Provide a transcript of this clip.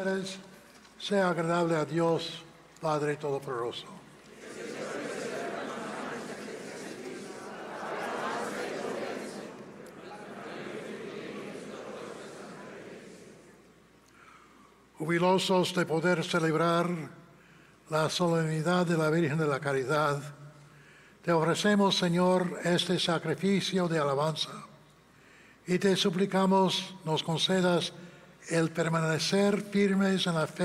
sea agradable a Dios, Padre Todopoderoso. Jubilosos de poder celebrar la solemnidad de la Virgen de la Caridad, te ofrecemos, Señor, este sacrificio de alabanza y te suplicamos nos concedas el permanecer firmes en la fe